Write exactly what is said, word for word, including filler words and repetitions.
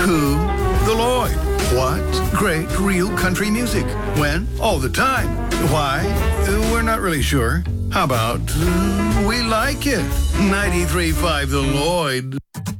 Who? The Lloyd. What? Great, real country music. When? All the time. Why? Uh, we're not really sure. How about uh, we like it? ninety-three point five The Lloyd.